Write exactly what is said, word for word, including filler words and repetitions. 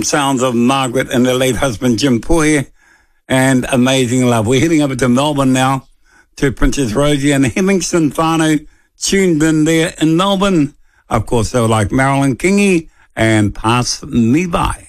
sounds of Margaret and her late husband, Jim Puhi, and Amazing Love. We're heading over to Melbourne now to Princess Rosie and Hemingson Whānau, tuned in there in Melbourne. Of course, they were like Marilyn Kingi and Pass Me By.